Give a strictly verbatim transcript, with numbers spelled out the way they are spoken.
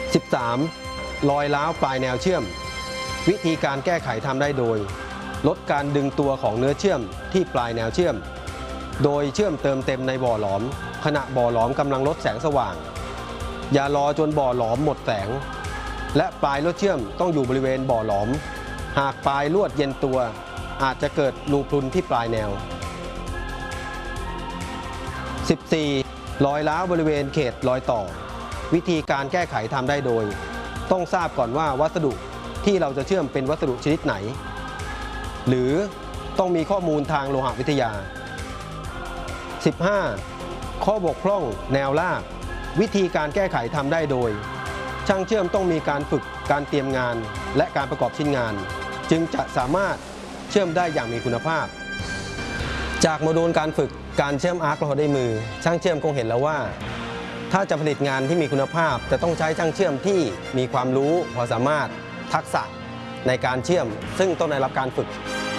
สิบสาม รอยร้าวปลายแนวเชื่อมวิธีการแก้ไขทำได้โดยลดการดึงตัวของเนื้อเชื่อมที่ปลายแนวเชื่อมโดยเชื่อมเติมเต็มในบ่อหลอมขณะบ่อหลอมกำลังลดแสงสว่างอย่ารอจนบ่อหลอมหมดแสงและปลายลวดเชื่อมต้องอยู่บริเวณบ่อหลอมหากปลายลวดเย็นตัวอาจจะเกิดรูพรุนที่ปลายแนว สิบสี่ รอยร้าวบริเวณเขตรอยต่อวิธีการแก้ไขทำได้โดยต้องทราบก่อนว่าวัสดุที่เราจะเชื่อมเป็นวัสดุชนิดไหนหรือต้องมีข้อมูลทางโลหะวิทยา สิบห้า ข้อบกพร่องแนวลากวิธีการแก้ไขทำได้โดยช่างเชื่อมต้องมีการฝึกการเตรียมงานและการประกอบชิ้นงานจึงจะสามารถเชื่อมได้อย่างมีคุณภาพจากโมดูลการฝึกการเชื่อมอาร์คเราได้มือช่างเชื่อมคงเห็นแล้วว่าถ้าจะผลิตงานที่มีคุณภาพจะต้องใช้ช่างเชื่อมที่มีความรู้ความสามารถทักษะในการเชื่อมซึ่งต้องได้รับการฝึก